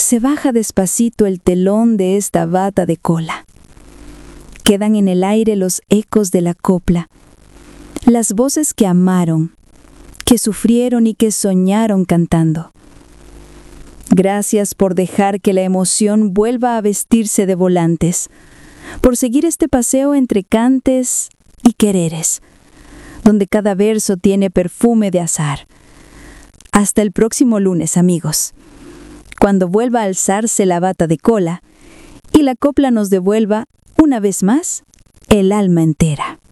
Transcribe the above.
Se baja despacito el telón de esta bata de cola. Quedan en el aire los ecos de la copla, las voces que amaron, que sufrieron y que soñaron cantando. Gracias por dejar que la emoción vuelva a vestirse de volantes, por seguir este paseo entre cantes y quereres, donde cada verso tiene perfume de azar. Hasta el próximo lunes, amigos, cuando vuelva a alzarse la bata de cola y la copla nos devuelva, una vez más, el alma entera.